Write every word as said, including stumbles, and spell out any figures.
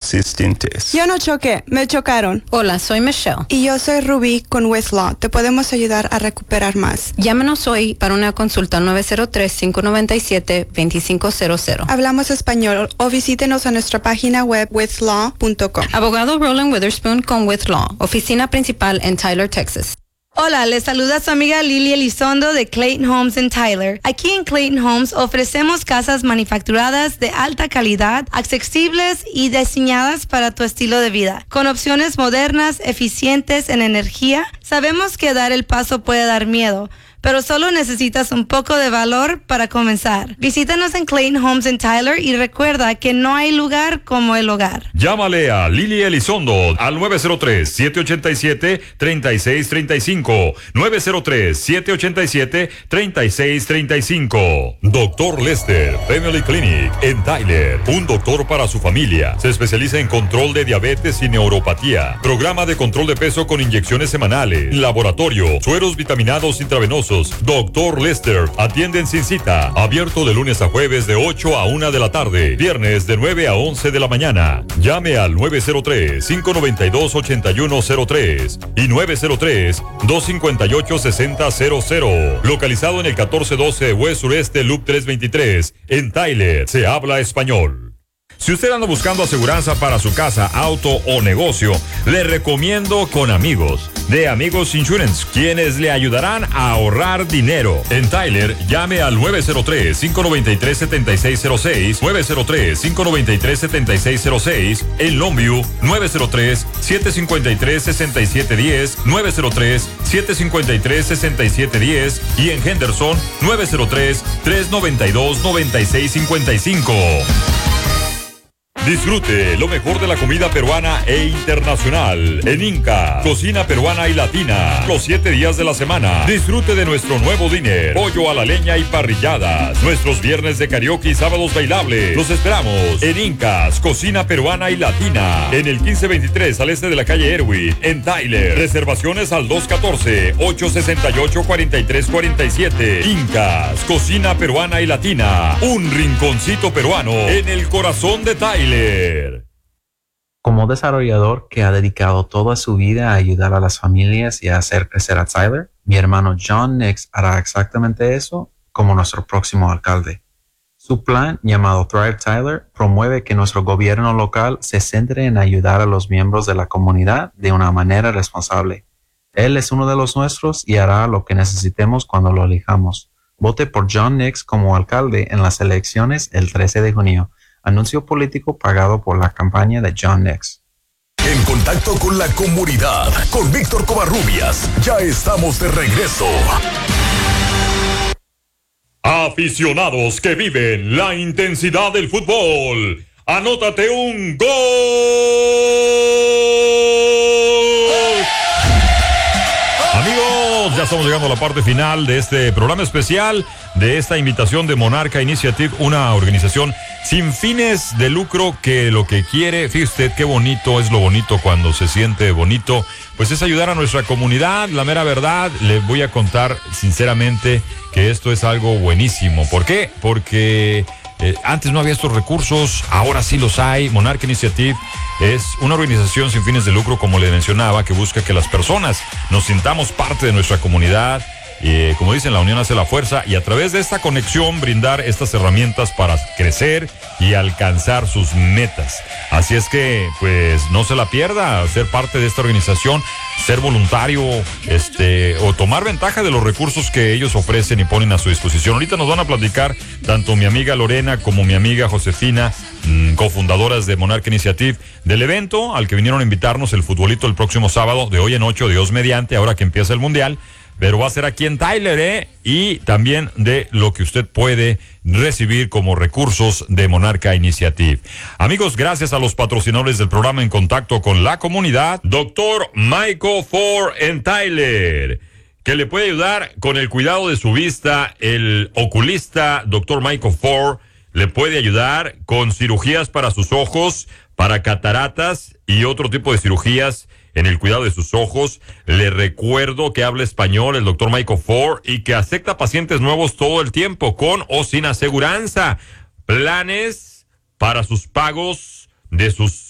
asistentes. Yo no choqué, me chocaron. Hola, soy Michelle. Y yo soy Ruby con Westlaw. Te podemos ayudar a recuperar más. Llámenos hoy para una consulta al nueve cero tres, cinco nueve siete, dos cinco cero cero. Hablamos español o visítenos a nuestra página web westlaw punto com. Abogado Roland Witherspoon con Westlaw. Oficina principal en Tyler, Texas. Hola, les saluda su amiga Lili Elizondo de Clayton Homes en Tyler. Aquí en Clayton Homes ofrecemos casas manufacturadas de alta calidad, accesibles y diseñadas para tu estilo de vida. Con opciones modernas, eficientes en energía, sabemos que dar el paso puede dar miedo, pero solo necesitas un poco de valor para comenzar. Visítanos en Clayton Homes en Tyler y recuerda que no hay lugar como el hogar. Llámale a Lili Elizondo al nueve cero tres, siete ocho siete, tres seis tres cinco, nueve cero tres, siete ocho siete, tres seis tres cinco. Doctor Lester Family Clinic en Tyler, un doctor para su familia. Se especializa en control de diabetes y neuropatía, programa de control de peso con inyecciones semanales, laboratorio, sueros vitaminados intravenosos. Doctor Lester, atienden sin cita, abierto de lunes a jueves de ocho a una de la tarde, viernes de nueve a once de la mañana. Llame al nueve cero tres, cinco nueve dos, ocho uno cero tres y nueve cero tres, dos cinco ocho, seis cero cero cero. Localizado en el catorce doce West Sureste Loop trescientos veintitrés, en Tyler, se habla español. Si usted anda buscando aseguranza para su casa, auto o negocio, le recomiendo con Amigos, de Amigos Insurance, quienes le ayudarán a ahorrar dinero. En Tyler, llame al nueve cero tres, cinco nueve tres, siete seis cero seis, nueve cero tres, cinco nueve tres, siete seis cero seis, en Longview, nueve cero tres, siete cinco tres, seis siete uno cero, nueve cero tres, siete cinco tres, seis siete uno cero y en Henderson, nueve cero tres, tres nueve dos, nueve seis cinco cinco. Disfrute lo mejor de la comida peruana e internacional en Inca, cocina peruana y latina, los siete días de la semana. Disfrute de nuestro nuevo dinner, pollo a la leña y parrilladas, nuestros viernes de karaoke y sábados bailables. Los esperamos en Incas, cocina peruana y latina, en el quince veintitrés al este de la calle Erwin, en Tyler. Reservaciones al dos uno cuatro, ocho seis ocho, cuatro tres cuatro siete. Incas, cocina peruana y latina, un rinconcito peruano en el corazón de Tyler. Como desarrollador que ha dedicado toda su vida a ayudar a las familias y a hacer crecer a Tyler, mi hermano John Nix hará exactamente eso como nuestro próximo alcalde. Su plan, llamado Thrive Tyler, promueve que nuestro gobierno local se centre en ayudar a los miembros de la comunidad de una manera responsable. Él es uno de los nuestros y hará lo que necesitemos cuando lo elijamos. Vote por John Nix como alcalde en las elecciones el trece de junio. Anuncio político pagado por la campaña de John Nix. En contacto con la comunidad, con Víctor Covarrubias. Ya estamos de regreso. Aficionados que viven la intensidad del fútbol, anótate un gol. Amigos, ya estamos llegando a la parte final de este programa especial, de esta invitación de Monarca Initiative, una organización sin fines de lucro que lo que quiere, fíjese usted qué bonito es lo bonito cuando se siente bonito, pues es ayudar a nuestra comunidad. La mera verdad, les voy a contar sinceramente que esto es algo buenísimo. ¿Por qué? Porque eh, antes no había estos recursos, ahora sí los hay. Monarca Initiative es una organización sin fines de lucro, como le mencionaba, que busca que las personas nos sintamos parte de nuestra comunidad. Eh, como dicen, la unión hace la fuerza, y a través de esta conexión brindar estas herramientas para crecer y alcanzar sus metas. Así es que, pues, no se la pierda, ser parte de esta organización, ser voluntario, este, o tomar ventaja de los recursos que ellos ofrecen y ponen a su disposición. Ahorita nos van a platicar tanto mi amiga Lorena como mi amiga Josefina, mmm, cofundadoras de Monarca Initiative, del evento al que vinieron a invitarnos, el futbolito el próximo sábado, de hoy en ocho, Dios mediante, ahora que empieza el Mundial. Pero va a ser aquí en Tyler, ¿eh? Y también de lo que usted puede recibir como recursos de Monarca Initiative. Amigos, gracias a los patrocinadores del programa En Contacto con la Comunidad, doctor Michael Ford en Tyler, que le puede ayudar con el cuidado de su vista. El oculista doctor Michael Ford le puede ayudar con cirugías para sus ojos, para cataratas y otro tipo de cirugías en el cuidado de sus ojos. Le recuerdo que habla español el doctor Michael Ford y que acepta pacientes nuevos todo el tiempo, con o sin aseguranza. Planes para sus pagos de sus